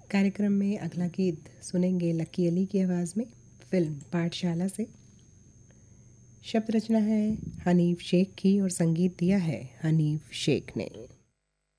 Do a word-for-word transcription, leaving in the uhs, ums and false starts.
कार्यक्रम में अगला गीत सुनेंगे लकी अली की आवाज़ में, फिल्म पाठशाला से। शब्द रचना है हनीफ शेख की और संगीत दिया है हनीफ शेख ने।